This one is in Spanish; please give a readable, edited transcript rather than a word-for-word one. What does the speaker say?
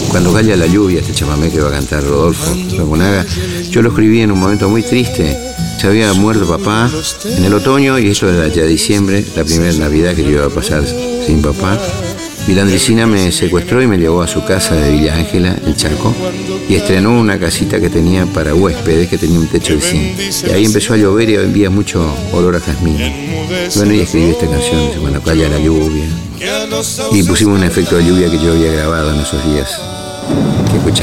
Cuando calla la lluvia, este chamamé que va a cantar Rodolfo Lagunaga, yo lo escribí en un momento muy triste. Se había muerto papá en el otoño y esto era ya diciembre, la primera Navidad que yo iba a pasar sin papá. Vilandricina me secuestró y me llevó a su casa de Villa Ángela, en Chaco, y estrenó una casita que tenía para huéspedes, que tenía un techo de zinc. Y ahí empezó a llover y había mucho olor a jazmín. Bueno, y escribí esta canción, Cuando calla la lluvia. Y pusimos un efecto de lluvia que yo había grabado en esos días. Que escuchar.